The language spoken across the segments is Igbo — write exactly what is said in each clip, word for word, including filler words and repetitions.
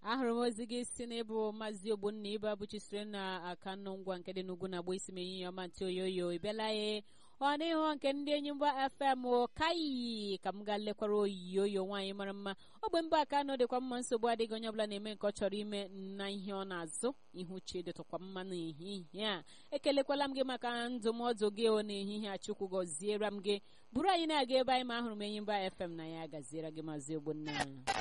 ahụrụ m ozi gị si n'ịbụ maazị Ogbonna ibe abụchisiri na aka nnụ ngwa nke dị n'ugwu na-agba isi menyi ya ọma ntị oyoyo ịbịala ya ọ n'ihu nke ndị enyi mba F M kai ka m gaa lekwara oyoyo nwaanyị mara mma ogbe mba aka nọ dịkwa mma nsogbu adịghị onye ọbụla na-eme nke ọ chọrọ ime na ihe ọ na-azụ ihu chi dịtụkwa mma n'ehihie a ekelekwala m gị maka ndụmọdụ gị o n'ehihie a Chukwu gọziere m gị buru anyị na-aga ebe anyị ma ahụrụ m enyi mba F M na ya gaziere gị maazị Ogbonna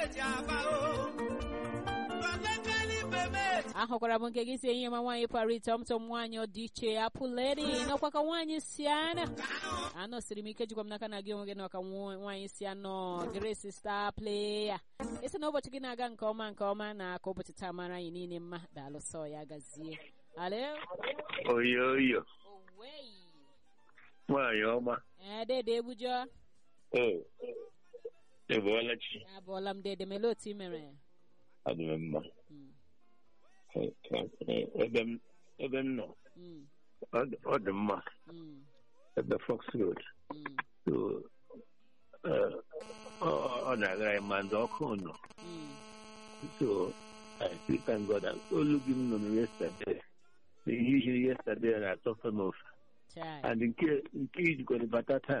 ahụkwara m nke gị si enyi ma nwaanyị para ịtọmtọm nwaanyị dị iche apụledi nọkwa ka nwaanyị si ana anọsiri m ike jikwa m n'aka na gị onwe gị nọ ka nwaanyị si anọ Grace Star Player esi na ụbọchị gị na-aga nke ọma nke ọma na ka ụbọchị taa mara anyị niile mma daalụ sọ ya gazie alo oyoyo owei nwaanyị ọma ee dede ebujo o ebuola chi abụọla m dede mele otu i mere adị m mma ebe m ebe m nọ ọ dị mma ebe Fox Road so ọ na-agara anyị ma ndị ọkụ nọ so I still thank God that olu gị m nọ m yesterday ihe yesterday na-atọfe m ofe and nke nke ijikwara bata taa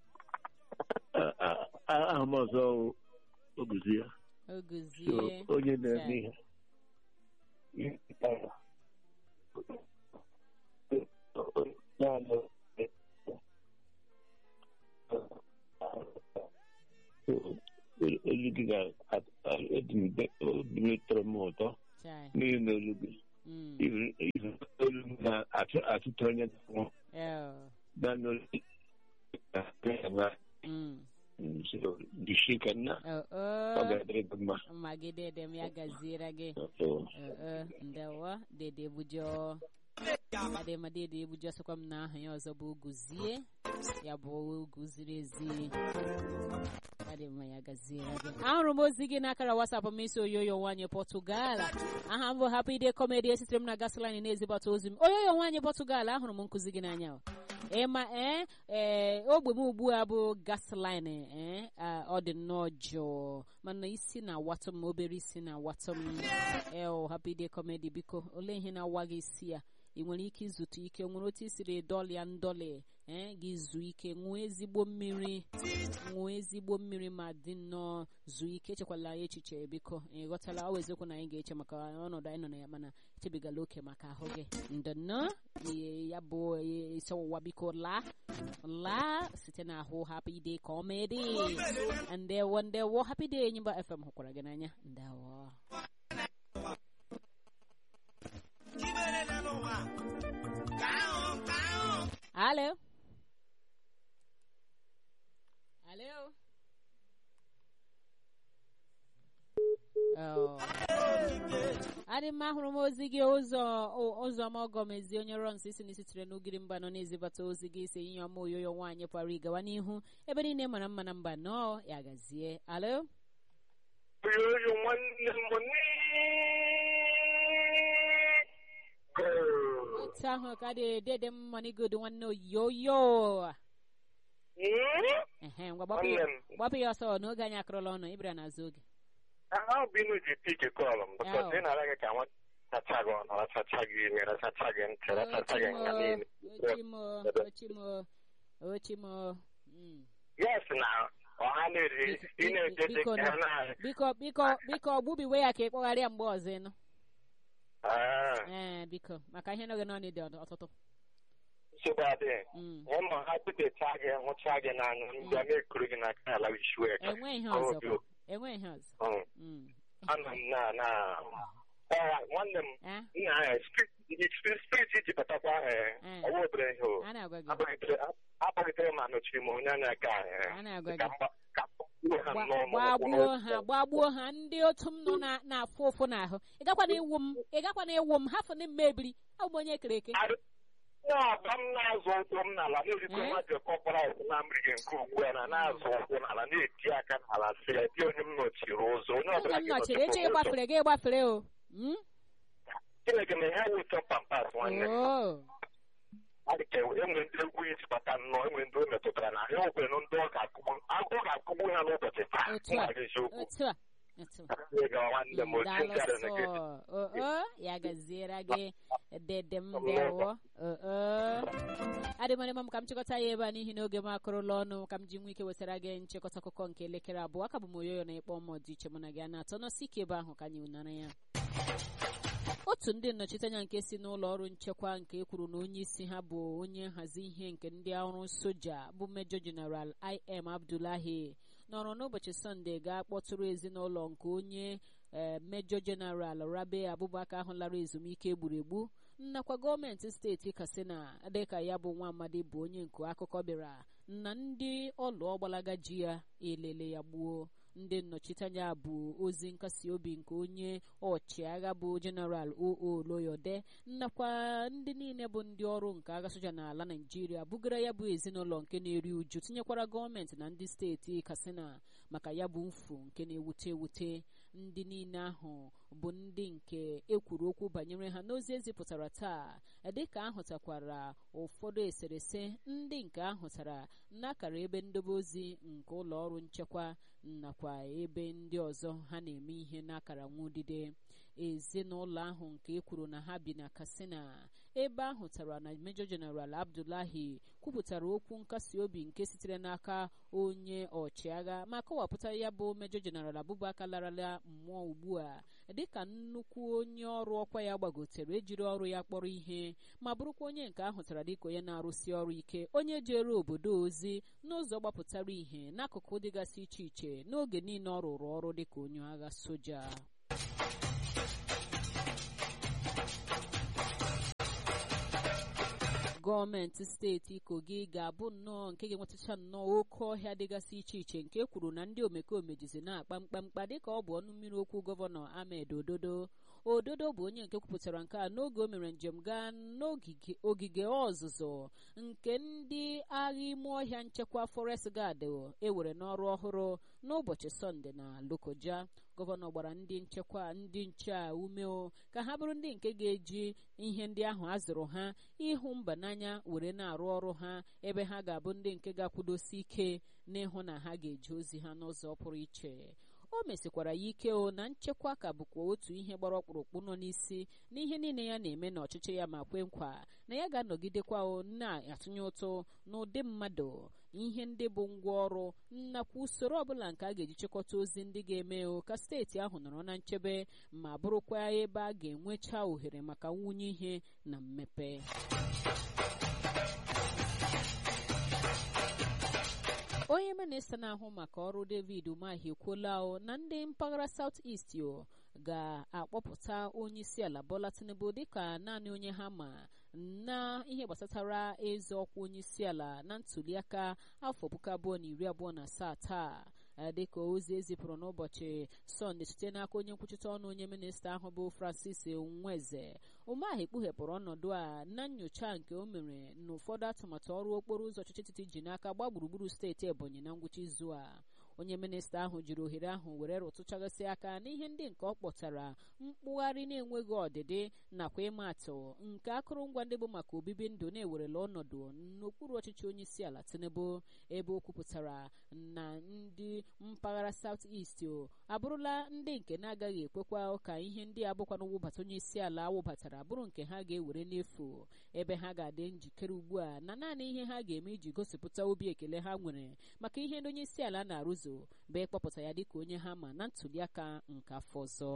ahụ m ọzọ oguzie oguzie onye na-eme ihe olu gị ga-edịtọrọ m ụtọ n'ihi na olu gị olu gị na-atụtụ onye na n'olu dishika na ogadre gumma magide dem ya gazira ge ndawa dede bujo ade ma dede bujo sokom na ha ya ọzọ bụ guzie ya bụ guziri ezi ade ma ya gazira ge ahụrụ m ozi gị n'akara WhatsApp m isi oyoyo nwanyị Portugal aha mbụ Happy Day Comedy esitere m na gasoline na-ezibata ozi m oyoyo nwanyị Portugal ahụrụ m nkụzi gị n'anya ema eh eh ogbe m ugbu a bụ gasline eh ọ dị nnọọ jụụ mana isi na watọm obere isi na watọm eh Happy Day Comedy biko ole ihe na-awa gị isi ya ị nwere ike izute ike nwere otu isiri dọlịa ndọlị eh gị zuo ike ṅụọ ezigbo mmiri ṅụọ ezigbo mmiri ma dị nnọọ zuo ike echekwala echiche biko ị ghọtala ọ eziokwu na anyị ga-eche maka ọnọdụ anyị nọ na ya mana echebigala oke maka ahụ gị ndọnọ ya bụ isi ọwụwa biko laa laa site na ahụ Happy Day Comedy ndewo ndewo Happy Day Enyimba F M hụkwara gị n'anya ndewo Hello. Hello. Oh. Adị mma hụrụ m ozi gị ụzọ ụzọ ma ọgọ mezi onye rọns isi na sitere n'ugiri mba nọ na-ezibata ozi gị isi ihe ọma oyoyo nwaanyị kwara ịgawa n'ihu ebe niile mara mma na mba nọ ya gazie. Hello. Oyoyo nwanne m otu ahụ ka dị dede mma n'igodi nwanne oyoyo ehe ngwa gbapụ ya ọsọ n'oge anyị akụrụla ọnụ ịbịara n'azụ oge ahụ bụ inu ji pik kọlụ m bụkọta ị na-ara gị ka nwa chacha gị ọnụ rachacha gị ime rachacha gị ntị rachacha gị nga niile ochimo ochimo ochimo yes na ọha na-eri ị na-ejete ka na biko biko biko ọgbụbiwe ya ka ị kpọgharịa mgbe ọzọ ịnụ ee biko maka ihe nọgị n'ọnụ dị ọtụtụ nsogbu adịghị ụmụ ha kpụtecha gị hụcha gị n'anya ndị a na-ekuru gị n'aka ala wishu eka enwe ihe ọzọ enwe ihe ọzọ ana m na na nwanne m nna ya spriti ji batakwa ọwa obere ihe o akpọlitere ma nọchiri m onye anya ka gbagbuo ha gbagbuo ha ndị otu m nọ na-afụ ụfụ n'ahụ ị gakwa na iwu m ị gakwa na iwu m hafụ na mmebiri abụ m onye kere eke na-aba m na-azụ ụkwụ m n'ala na-erikwe mmadụ kọpara ụkwụ na mmiri nke ugbu a na na-azụ ụkwụ n'ala na-eti aka n'ala sị ya dị onye m nọchiri ụzọ onye ọbụla gị nọchiri eche ịgbafere gị ịgbafere o Chineke na ihe wụtọ pampas nwanne adịka enwere ndị egwu ejibata nnọọ enwere ndị o metụtara na ahịa okwere ndị ọ ga-akụgbu ha n'ụbọchị taa eziokwu ya gaziere gị dede m dewo adịmara m ka m chịkọta ya ebe a n'ihi na oge m akụrụla ọnụ ka m ji nwe ike wetara gị nchịkọta akụkọ nke elekere abụọ ka bụ m oyoyo na ịkpọ mmụọ dị iche mụ na gị a na-atọ n'ọsị ike ebe ahụ ka anyị unara ya. Otu ndị nnọchiteanya nke si n'ụlọ ọrụ nchekwa nke e kwuru na onye isi ha bụ onye nhazi ihe nke ndị ọrụ soja bụ Major General I M Abdullahi nọrọ n'ụbọchị Sọnde ga-akpọtụrụ ezinụlọ nke onye Major General Rabe Abubakar ahụ lara ezumike egburegbu nnakwa gọọmenti steeti Katsina dịka ya bụ nwa amadi bụ onye nke akụkọ bịara na ndị ọlụ ọgbalaga ji ya elele ya gbuo. Ndị nnọchiteanya bụ ozi nkasi obi nke onye ọchịagha bụ General O O Loyode nnakwa ndị niile bụ ndị ọrụ nke agha soja n'ala Naịjirịa bugara ya bụ ezinụlọ nke na-eri uju tinyekwara gọọmenti na ndị steeti Katsina maka ya bụ mfu nke na-ewute ewute. Ndị niile ahụ bụ ndị nke ekwuru okwu banyere ha n'ozi ezipụtara taa dịka ahụtakwara ụfọdụ eserese ndị nke ahụtara n'akara ebe ndobe ozi nke ụlọ ọrụ nchekwa nakwa ebe ndị ọzọ ha na-eme ihe n'akara nwudide. Ezinụlọ ahụ nke ekwuru na ha bi na Katsina ebe ahụtara na Major General Abdullahi kwupụtara okwu nkasi obi nke sitere n'aka onye ọchịagha ma kọwapụta ya bụ Major General Abubakar larala mmụọ ugbu a dịka nnukwu onye ọrụ ọkwa ya gbagotere ejiri ọrụ ya kpọrọ ihe ma bụrụkwa onye nke ahụtara dịka onye na-arụsi ọrụ ike onye jere obodo ozi n'ụzọ gbapụtara ihe n'akụkụ dịgasị iche iche n'oge niile ọ rụrụ ọrụ dịka onye agha soja. Gọọmenti steeti Kogi ga-abụ nnọọ nke ga-enwetacha nnọọ oke ọhịa dịgasị iche iche nke kwuru na ndị omekome jizi na-akpa mkpamkpa dịka ọ bụ ọnụ mmiri okwu gọvanọ Ahmed Ododo. Ododo bụ onye nke kwupụtara nke a n'oge o mere njem gaa n'ogige ogige ọzụzụ nke ndị agha ime ọhịa nchekwa Forest Guard ewere n'ọrụ ọhụrụ n'ụbọchị Sọnde na Lokoja. Gọvanọ gbara ndị nchekwa ndị nche a ume ka ha bụrụ ndị nke ga-eji ihe ndị ahụ a zụrụ ha ịhụ mba n'anya were na-arụ ọrụ ha ebe ha ga-abụ ndị nke ga-akwụdosi ike n'ịhụ na ha ga-eje ozi ha n'ụzọ pụrụ iche. O mesikwara ya ike o na nchekwa ka bụkwa otu ihe gbara ọkpụrụkpụ nọ n'isi n'ihe niile ya na-eme n'ọchịchị ya ma kwe nkwa na ya ga-anọgidekwa o na-atụnye ụtụ n'ụdị mmadụ ihe ndị bụ ngwa ọrụ nnakwa usoro ọbụla nke a ga-eji chịkọta ozi ndị ga-eme o ka steeti ahụ nọrọ na nchebe ma bụrụkwa ebe a ga-enwecha ohere maka nwunye ihe na mmepe. Onye minista na-ahụ maka ọrụ David Umahi ekwuola na ndị mpaghara South East ga-akpọpụta onye isi ala Bola Tinubu dịka naanị onye ha ma na ihe gbasatara eze ọkwa onye isi ala na ntuliaka afọ puku abụọ na iri abụọ na asaa taa. Dịka ozi ezipụrụ n'ụbọchị Sọnde site n'aka onye nkwuchite ọnụ onye minista ahụ bụ Francis Nweze, Umahi kpughepụrụ ọnọdụ a na nnyocha nke o mere n'ụfọdụ atụmatụ ọrụ okporo ụzọ ọchịchị etiti ji n'aka gba gburugburu steeti Ebonyi na ngwụcha izu a. Onye minista ahụ jiri ohere ahụ were rụtụchagasị aka n'ihe ndị nke ọ kpọtara mkpụgharị na-enweghị ọdịdị nakwa ịma atụ nke akụrụngwa ndị bụ maka obibi ndụ na-ewerela ọnọdụ n'okpuru ọchịchị onye isi ala Tinubu ebe o kwupụtara na ndị mpaghara South East abụrụla ndị nke na-agaghị ekwekwa ka ihe ndị abụkwa n'wụbata onye isi ala awụbatara bụrụ nke ha ga-ewere n'efu ebe ha ga-adị njikere ugbu a na naanị ihe ha ga-eme iji gosipụta obi ekele ha nwere maka ihe ndị onye isi ala na-arụzu bụ ịkpọpụta ya dịka onye ha ma na ntuliaka nke afọ ọzọ.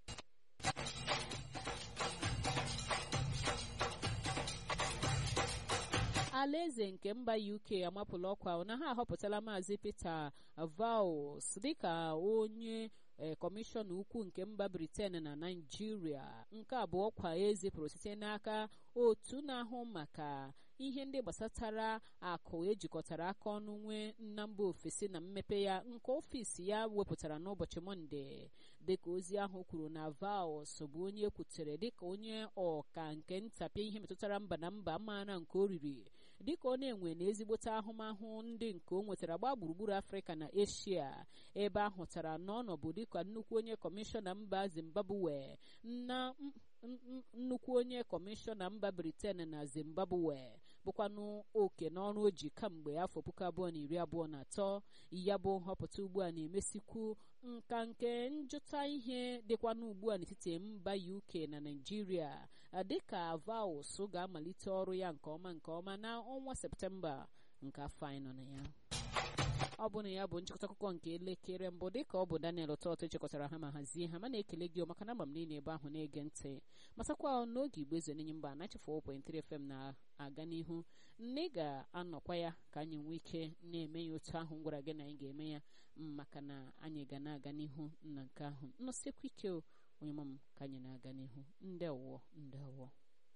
Alaeze nke mba U K amapụla ọkwa na ha ahọpụtala Maazị Peter Vowles dịka onye kọmishọna ukwu nke mba Britain na Naịjirịa. Nke abụọ kwa ezipụrụ site n'aka otu na-ahụ maka ihe ndị gbasatara akụ ejikọtara aka ọnụ nwee na mba ofesi na mmepe ya nke ọfisi ya wepụtara n'ụbọchị Mọnde. Dịka ozi ahụ kwuru na Vowles bụ onye ekwutere dịka onye ọka nke ntapịa ihe metụtara mba na mba maara nke oriri dịka ọ na-enwe na ezigbote ahụmahụ ndị nke o nwetara gbaa gburugburu Afrịka na Eshia ebe ahụtara n'ọnọbụ dịka nnukwu onye kọmishọna mba Zimbabwe na nnukwu onye kọmishọna mba Britain na Zimbabwe bụkwanụ oke n'ọrụ o ji kamgbe afọ puku abụọ na iri abụọ na atọ. Ya bụ nhọpụta ugbu a na-emesikwu nka nke njụta ihe dịkwa n'ugbu a n'etiti mba U K na Nigeria dịka Vals ga-amalite ọrụ ya nke ọma nke ọma na ọnwa Septemba nke afọ anyị nọ na ya. Ọ bụ na ya bụ nchịkọta akụkọ nke elekere mbụ dịka ọ bụ Daniel Ụtọtụ chịkọtara ha ma hazie ha, ma na-ekele gị maka na agba m niile ebe ahụ na-ege ntị. Masakwa n'oge Igbo Ezu Enyi Mba ninety-four point three F M na-aga n'ihu, nne ga-anọkwa ya ka anyị nwee ike na-eme ya otu ahụ ngwara gị na anyị ga-eme ya, maka na anyị ga na-aga n'ihu na nke ahụ. Nnọsikwa ike onye mama m ka anyị na-aga n'ihu. Ndewo ndewo.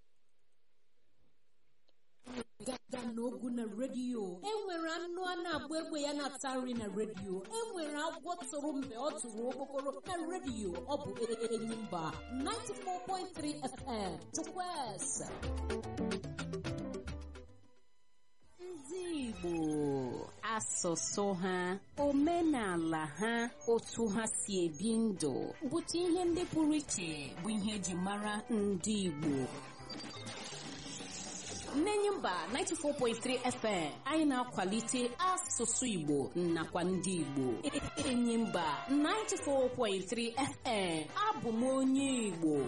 Gaga n'ogu na redio enwere anụ a na-agba egbe ya na-ata nri na redio, enwere agwọ tụrụ mgbe ọ tụrụ okpokoro na redio. Ọ bụ Enyi Mba ninety-four point three F M. Chukwueze. Ndị Igbo, asụsụ ha, omenala ha, otu ha si ebi ndụ bụcha ihe ndị pụrụ iche bụ ihe eji mara ndị Igbo. N'Enyi Mba ninety-four point three F M anyị na-akwalite asụsụ Igbo nakwa ndị Igbo. Enyi Mba ninety-four point three F M, abụ m onye Igbo.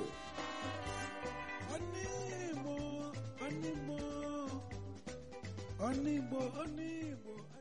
Onigbo, onigbo, onigbo.